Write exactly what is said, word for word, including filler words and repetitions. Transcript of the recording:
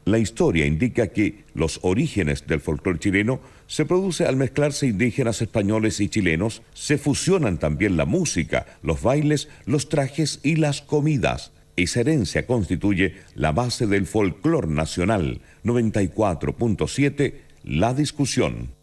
La historia indica que los orígenes del folclore chileno se produce al mezclarse indígenas españoles y chilenos, se fusionan también la música, los bailes, los trajes y las comidas. Esa herencia constituye la base del folclore nacional. noventa y cuatro punto siete, La Discusión.